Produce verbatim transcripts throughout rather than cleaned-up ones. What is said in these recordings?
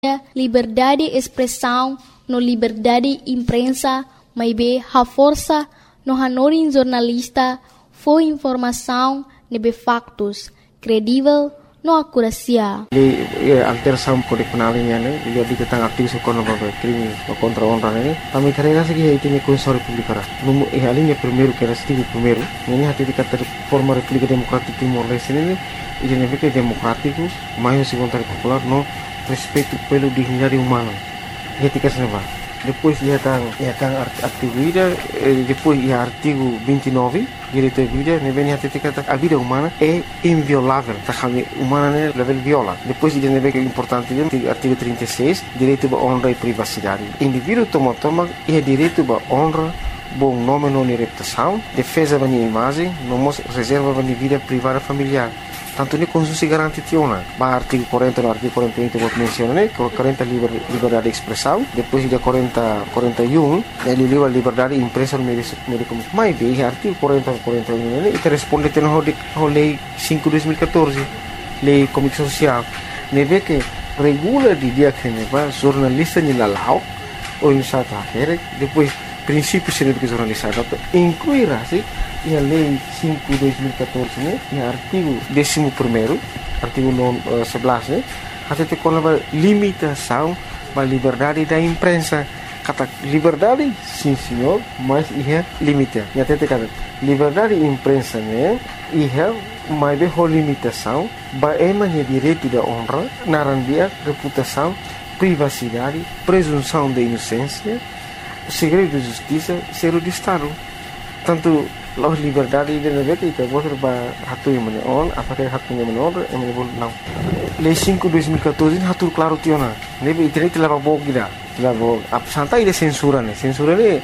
liberdade de expressão, no liberdade de imprensa, mas bem a força no hanorin jornalista foi informação nebe factos credível no acuracia. Ele alteração por penalnya ne, ele habita tang aktif sekono babai crime contra honra ne. Kami carrega segi aí tem Constituição República. No e a linha primeiro que era estilo primeiro, ini hati de kata forma República Democrática Timor-Leste ne, ele ne que democrático, mais se vontade popular no respeito pela dignidade humana. E etika seneva. Depois ia tang ia tang artigo ida, depois ia artigo vinte e nove, direito à vida, ne vem hati kata a vida humana é inviolável, tá kami humana ne level viola. Depois ia ne que é importante artigo trinta e seis, direito à honra e privacidade. Indivíduo toma toma é direito à honra, bom nome não e reputação, defesa da minha imagem, não reserva da minha vida privada familiar. Tanto ne Constituição garante tiona. Ba artigo quarenta no artigo quarenta e um que vou mencionar, né? quarenta liber, liberdade de expressão, depois de quarenta, quarenta e um, ele livre a liberdade de imprensa no meio de comunicação. Mas bem, artigo quarenta, quarenta e um, né? E responde a lei cinco de dois mil e catorze, lei de comunicação social. Ne vê que regula de dia que ne va jornalista ni lalau ou em sata akhir, depois princípios de jornalista, incluirá-se e a lei cinco de dois mil e catorze, né? E o artigo décimo primeiro, artigo sebelas, né? Até tem uma limitação da liberdade da imprensa. Kata liberdade, sim senhor, mas é limite. E até tem kata liberdade de imprensa, né? E é uma limitação, é uma direito da honra, narandia, reputação, privacidade, presunção de inocência, segredo de justiça, zero de Estado. Tanto loh liberdade de negara itu boleh berhatu yang mana on, apakah hatu yang mana on, yang mana boleh não. Lei cinco de dois mil e catorze hatu claro tiona. Nebe internet leva bog gida, leva ap santai de censura ne, censura ne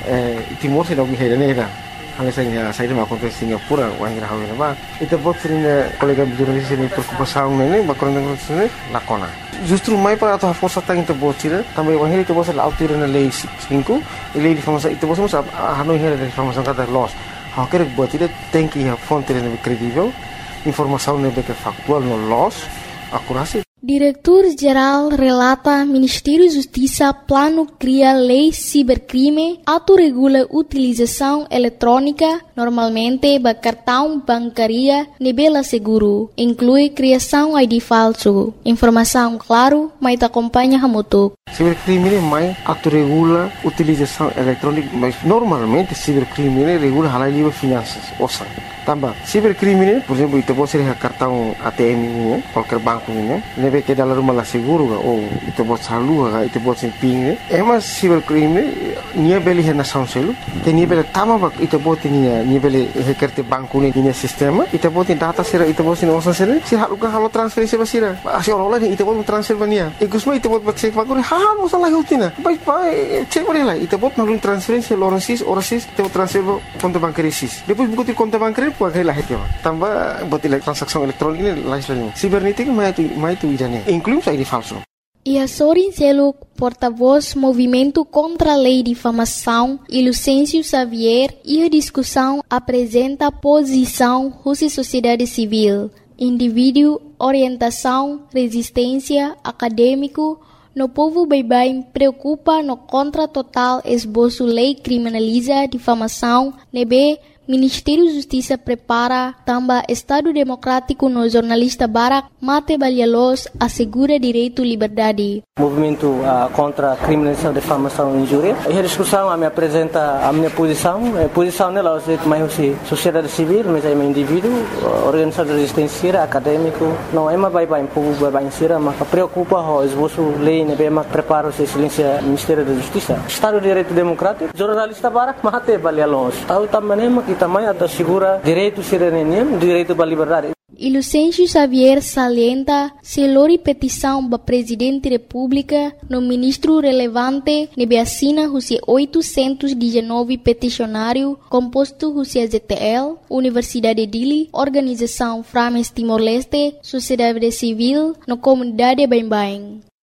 Timor se dog hera ne era. Hanya saya saya dah makan ke Singapura, wang rahaw na ba. Ito bot sering kolega jurnalis ini preocupação ne, bakon ne ne lakona. Justru mai para atau força tang ito bot sira, também wang hera ito bot la autir na lei cinco, lei de informação ito bot sa hanoi hera de informação kata loss. Hau quer buat tidak tem que a fonte ne credível, informação ne que factual no loss, akurasi. Diretor-Geral relata Ministério Justiça plano cria lei cibercrime, autorregula utilização eletrônica, normalmente ba cartão bancária nebela seguro, inclui criação I D falso. Informação claro, mas acompanha a moto. Cibercrime é mais autorregula utilização eletrônica, mas normalmente cibercrime regula halal livre finanças, ouça. Tambah, cibercrime, por exemplo, itu boleh ser cartão A T M ini, qualquer banco ini, nebe que dalam rumah lah seguro, ou itu boleh salu, itu boleh ser ping, eh mas cibercrime, nia beli hena sound selu, te nia beli tama bak, itu boleh nia nia beli hekerte banco ini nia sistema, itu boleh data sira, itu boleh ser osan sira, si halukan halu transferisi basira, asyik orang-orang itu boleh transfer bania, ikusma itu boleh cek banco, ha masalah utina, baik baik cek boleh lah, itu boleh nalun transferisi orang sis, orang sis, itu boleh transfer konto bancaria sis, depois buku konto bancaria pakai lah itu, tambah buat transaksi elektronik ini lain sebagainya. Cibernética mais itu mais itu idane, inclui I D falso. E a Sorin Seluk, porta-voz Movimento contra a Lei de Difamação, e Lucêncio Xavier, e a discussão apresenta posição Rússia Sociedade Civil, indivíduo, orientação, resistência, acadêmico, no povo bem preocupa no contra total esboço lei criminaliza difamação, nebe Ministério da Justiça prepara também Estado Democrático no jornalista Barak Mate Balialos assegura direito e liberdade. Movimento uh, contra a criminalização, difamação e injúria. E a discussão a me apresenta a minha posição. A posição nela é mais sociedade civil, mas é um indivíduo, organização de resistência, acadêmico. Não é mais bem bem povo bem bem sira, mas preocupa o esboço lei ne bem mais prepara se excelência Ministério da Justiça. Estado de Direito Democrático, jornalista Barak Mate Balialos. Tahu também que também assegura direito cidadania, direito à liberdade. E Lucêncio Xavier salienta se lori petição para presidente da República no ministro relevante nebe assina os oitocentos e dezenove peticionário composto os Z T L, Universidade de Dili, Organização Frames Timor-Leste, Sociedade Civil, no comunidade Bem-Bem.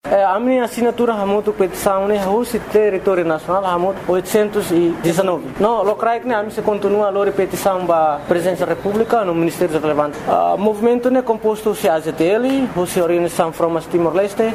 É, a minha assinatura é muito petição, né? O território nacional é muito oitocentos e dezenove. Não, o C R A I C, né? A minha continua a petição para a presidência da República no Ministério Relevante. O movimento é composto de A Z T L, a Organização Fromas Timor-Leste,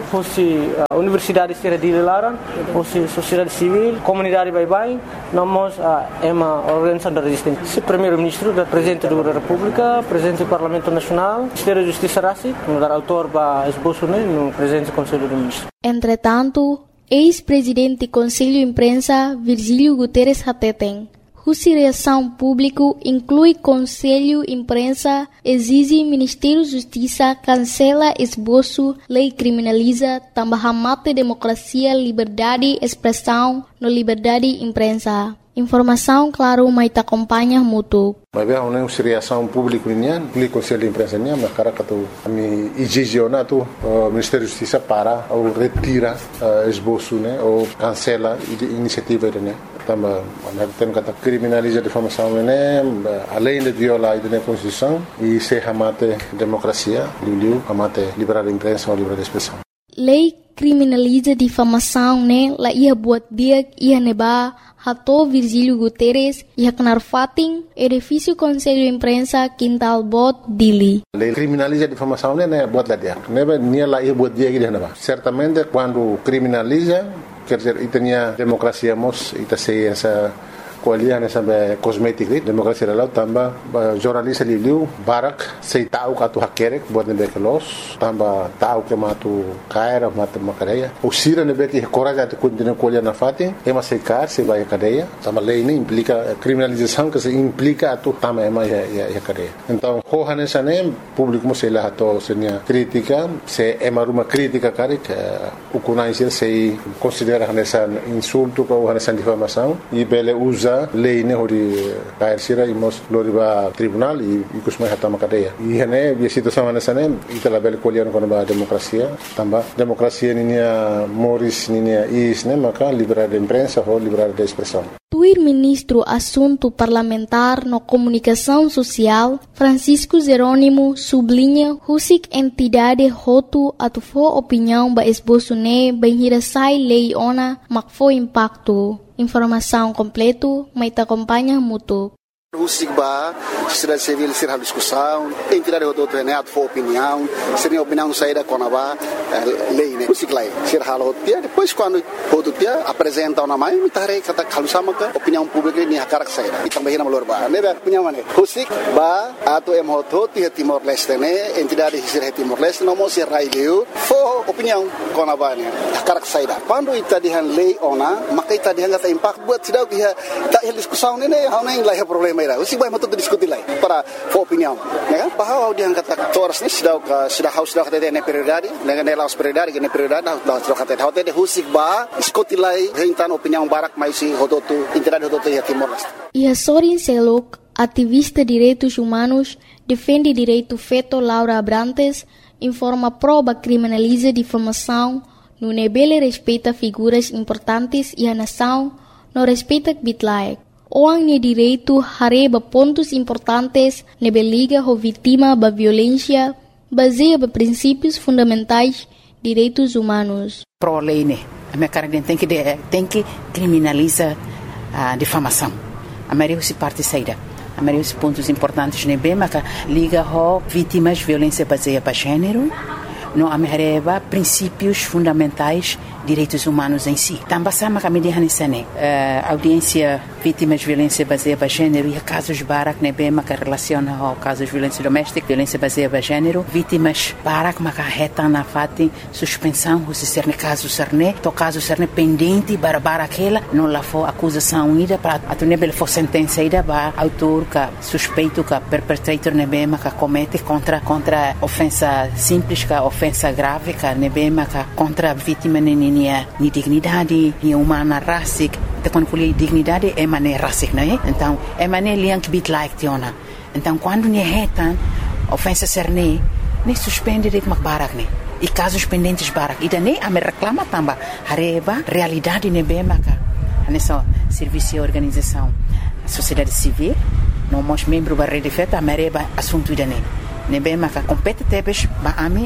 a Universidade de Laran, a Sociedade Civil, a Comunidade Bye-Bye, nós é uma organização da resistência. O Primeiro-Ministro, o Presidente da República, o Presidente do Parlamento Nacional, o Ministério da Justiça Rassi, o autor para esboço no Presidente do Conselho do Ministro. Entretanto, ex-presidente do Conselho de Imprensa, Virgílio Guterres Hateten, cuja reação pública inclui Conselho de Imprensa, exige Ministério da Justiça cancela esboço, lei criminaliza, também mata democracia, liberdade de expressão, no liberdade de imprensa. Informação, claro, mas te acompanha muito. Mas bem, uma reação pública nian, público Conselho de Imprensa nian, mas cara que tu, a mim exigiu na tu, o Ministério da Justiça para ou retira esboço, né, ou cancela a iniciativa, né. Também, nós temos que criminalizar a difamação, né, além de violar a Constituição e se ramate democracia, liu ramate liberdade de imprensa ou liberdade de expressão. Lei criminaliza difamação, né? La ia buat dia ia neba hato Virgílio Guterres ia kenar fating edifício Conselho de Imprensa Quintal Bot Dili. Lei criminaliza difamação, né? Buat lá dia. Neba nia la ia buat dia dia neba. Certamente quando criminaliza, quer dizer, itania democracia mos ita ciência kualian sampai kosmetik ni demokrasi lalau tambah jurnalis liu barak sei tahu katu hakerek buat nebe kelos tambah tahu ke matu kaira matu makadeia usira nebe que coragem de continuar kualian na fati é mas sei car sei vai cadeia tambah lei ni implica criminalização que se implica tu tambah ema ya ya cadeia então hohan esane público mo sei lá to senia crítica se ema uma crítica carik ukunai sei considera nessa insulto ou nessa difamação e bele usa lei ne hori kair sira imos loriba tribunal e kusmai hatama cadeia e hene bi situação nessa ne itala bele kolian kono ba democracia tamba democracia ninia moris ninia is ne maka liberdade de imprensa ou liberdade de expressão. Tuir ministro assunto parlamentar no comunicação social Francisco Jerônimo sublinha husik entidade hotu atufo opinião ba esboço ne benhira sai lei ona makfo impacto. Informação completo, mas te acompanha muito. O SIGBA, sociedade civil, ser a discussão, entidade de outro né, for opinião, seria opinião saída com a lei, né? O SIGLA, ser a outra, depois quando outro dia apresenta uma mãe, me tarei kata kalusama ka opinião pública ni hakar saída. E também na malorba, né? Opinião né? O SIGBA, ato em hoto, tia Timor Leste, né? Entidade de ser Timor Leste, não mo ser raio, for opinião com a mãe, hakar saída. Quando ita dihan lei ona, maka ita dihan kata impact buat sidau dia, ita diskusão né? Hau nem lah problema. O SIGBA é muito discutir lá para for opinião, né? Bahwa dia kata toras ni sudah sudah haus sudah kata ne prioridade, ne ne laus prioridade, ne prioridade dah sudah kata hau teh SIGBA diskutir lá rentan opinião barak mais si hodotu entidade hodotu ya Timor Leste. E Sorin Selok, ativista de direitos humanos, defende direito feto Laura Abrantes, informa prova criminaliza difamação, no nebele respeita figuras importantes e a nação, no respeita bitlaek. Orang ni direito hareba pontos importantes nebe liga ho vítima ba violência baseia ba princípios fundamentais direitos humanos. Pro lei né, a minha cara tem que tem que criminaliza a difamação. A maioria se parte saída. A maioria dos pontos importantes nebe maka liga ho vítimas violência baseia ba gênero. No amereba princípios fundamentais direitos humanos em si. Também sama kami dihan isane audiência vítimas de violência baseada em gênero e casos barak nebe maka relaciona ao casos de violência doméstica, violência baseada em gênero, vítimas barak maka reta na fati suspensão se ser ne caso serne, to caso serne pendente para aquela não lá for acusação ida para a nebe for sentença ida ba autor ka suspeito ka perpetrator nebe maka comete contra contra ofensa simples ka ofensa grave ka nebe maka contra vítima nini ni dignidade, ni humana racic, então quando falo dignidade é maneira racic, não é? Então é maneira liang bit like tiona. Então quando ni retan ofensa serne, ni suspende de makbarak ni. E casos pendentes barak, e daí a me reclama também hareba realidade nebe maka. Nessa serviço e organização, a sociedade civil, não mos membro da rede feta, a mereba assunto dane. Nebe maka compete tebes ba ami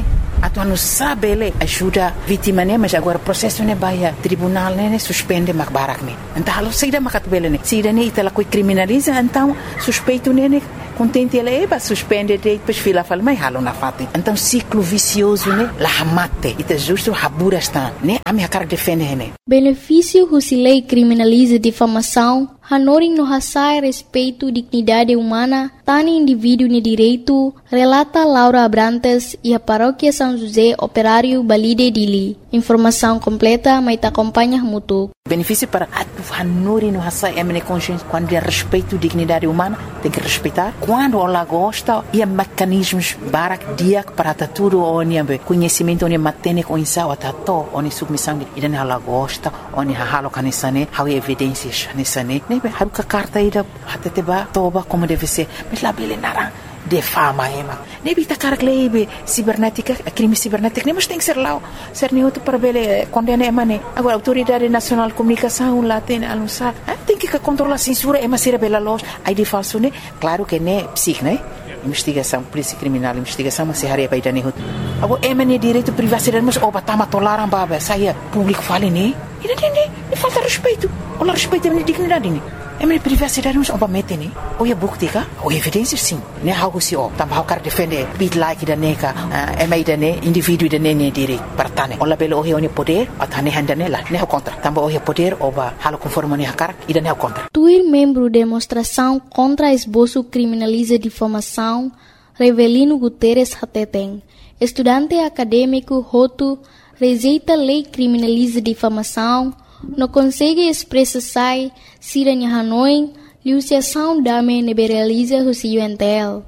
Atu anu sabe le ajuda vítima ne, mas agora processo ne baia tribunal ne suspende mak barak ne. Então halo sida makat bele ne. Sida ne itala koi criminaliza, então suspeito ne ne contente ele eba suspende de depois fila fala mai halo na fati. Então ciclo vicioso ne la hamate. Ita justo habura está, ne? A minha cara defende ne. Benefício se lei criminaliza difamação, hanoring no hasai respeito dignidade humana, tani indivíduo ne direito, relata Laura Abrantes e a paróquia São José Operário Balide Dili. Informação completa, mas te acompanha mutu. Benefício para a hanoring no hasai é consciência quando é respeito dignidade humana, tem que respeitar. Quando ela gosta, e mecanismos barak dia para tudo onde conhecimento onde matene com insau atato onde submissão e ela gosta onde halo kanisane how evidências nisane nebe haruka carta ida hateteba toba como deve ser mas lá bele nara de fama ema nebe ta cara lebe cibernética crime cibernético nem mas tem que ser lá ser neutro para bele condena emane agora autoridade nacional de comunicação lá tem anunciar tem que controlar a censura ema ser bela loja aí de falso né claro que né psique né investigação, polícia criminal, investigação, mas se haria para ir hut. Agora, é mania direito privacidade, mas oba tama tolaram baba, saia público fale ne, e não tem ne, falta respeito, olha respeito a minha dignidade ne, é mania privacidade, mas oba mete ne, ou é buktika, ou evidências sim, ne algo se o, também o cara defende, bit like da neka, é meio da ne, indivíduo da ne ne direito, para tane, olha belo o ne poder, a tane handa ne lá, ne o contra, também o poder, oba halo conforme ne cara, e da ne o contra. Tuir membro demonstração contra esboço criminaliza difamação Revelino Guterres Hateteng, estudante acadêmico Roto, rejeita lei criminaliza difamação, não consegue expressar se a Hanoi, liuciação dame neberaliza o C U N T L.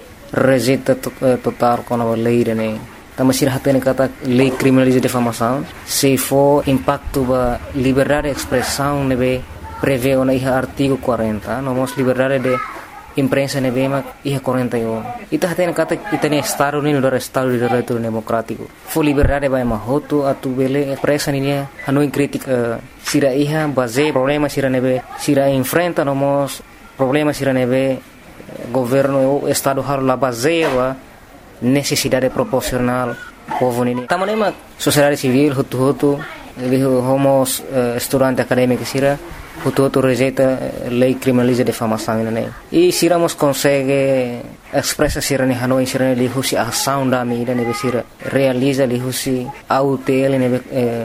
Rejeita total com a lei, né? Também se hatene kata lei criminaliza difamação, se for impacto ba liberdade de expressão, nebe prevê o artigo quarenta, nomos liberdade de imprensa nebema iha quarenta e um. Ita hatene kata itane estado ni no estado de direito democrático. Fo liberdade ba mahoto atu bele presa ni hanu crítica sira iha base problema sira nebe sira enfrenta nomos problema sira nebe governo o estado har la base ba necessidade proporcional povo ni. Tamanema sociedade civil hutu hutu homos uh, estudante acadêmico sira Hutu rejeita lei criminaliza difamação né e siramos consegue expressa sira ne Hanoi sira ne lihusi ação da mídia ne sira realiza lihusi autel ne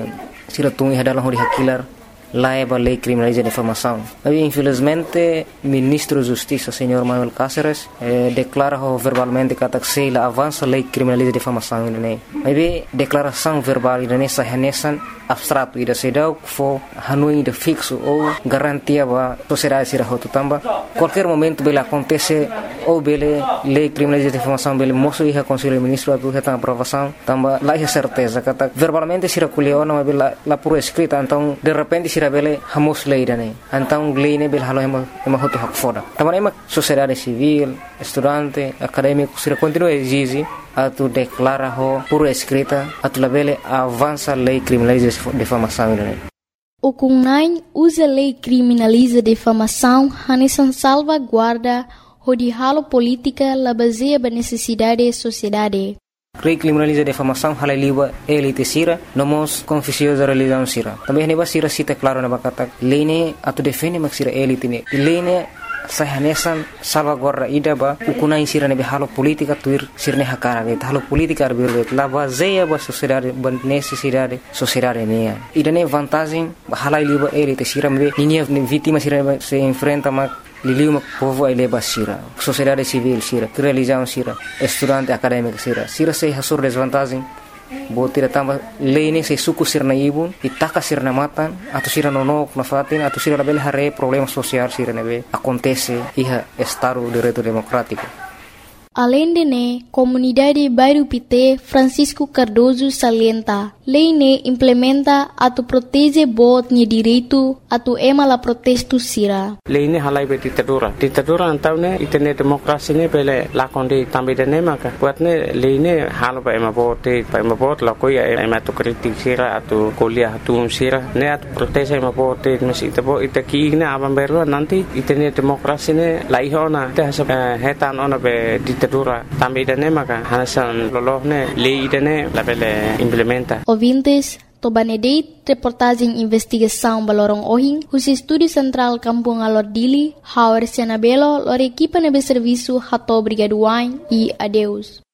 sira tungi hadalang hori hakilar laeba lei criminaliza difamação. Mas infelizmente ministro de Justiça senhor Manuel Cáceres eh, declara verbalmente que se la avança lei criminaliza difamação né. Mas declaração verbal ne sahanesan abstrato ida sedau fo Hanoi de fixo ou garantia ba sociedade sira hotu tamba qualquer momento bela acontece ou bele lei criminaliza difamação bele moço iha conselho ministro atu heta aprovação tamba lá é certeza que verbalmente sira culiona mas bela la por escrita então de repente sira bele hamos lei dane então lei ne bele halo ema ema hotu hak foda tamba ema sociedade civil estudante acadêmico sira continua exige atu declara ho por escrita atu labele avança lei criminaliza difamação né. O Kunai usa lei criminaliza difamação hanesan salvaguarda o de halo política la baseia ba necessidade da sociedade. Lei criminaliza difamação hala liba elite sira nomos confissões da religião sira. Também ne ba sira cita claro na bakata lei ne atu defende mak sira elite ne. Lei ne sahanesan salvaguarda ida ba ukunai sira ne halo politika tuir sirne hakara ge halo politika arbir la baseia ba sociedade ba necessidade sociedade ne ida ne vantagem hala liba elite sira me ninia vítima sira se enfrenta mak liliu mak povo ai leba sira sociedade civil sira religião sira estudante acadêmico sira sira se hasur desvantagem Botira tamba lei se suku sirna ibun itaka sirna matan atau sira nonok na fatin atau sira label hare problema social sira nebe acontece iha estado de direito democrático. Além de ne, comunidade Bairro Pité Francisco Cardoso salienta, lei ne implementa atu protege bot ni direito atu ema la protesto sira. Lei ne halai be ditadura. Ditadura antau ne itene demokrasi ne bele lakonde tambe de ne maka. Buat ne lei ne halo ba ema bot pa ema bot la koya ema tu kritik sira atu kuliah atu sira ne atu protege ema bot mesi itabo itaki ne abam berwa nanti itene demokrasi ne laihona te hetan ona be ditadura ditadura também dane maka hanasan lolohne lei dane labele implementa. Ouvintes, Tobanedeit, reportagem investigação Balorong Ohing, o Estúdio Central Kampung Alordili, Howard Sianabelo, lor equipa nebe serviço Hato Brigaduain e adeus.